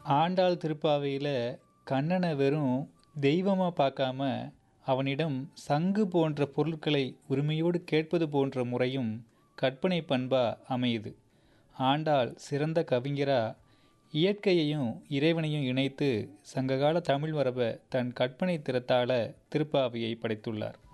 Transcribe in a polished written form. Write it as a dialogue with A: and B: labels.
A: ஆண்டாள் திருப்பாவையில் கண்ணனை வெறும் தெய்வமாக பார்க்காம அவனிடம் சங்கு போன்ற பொருட்களை உரிமையோடு கேட்பது போன்ற முறையும் கற்பனை பண்பா அமையுது. ஆண்டாள் சிறந்த கவிஞரா இயற்கையையும் இறைவனையும் இணைத்து சங்ககால தமிழ் மரபை தன் கற்பனை திறத்தால திருப்பாவையை படைத்துள்ளார்.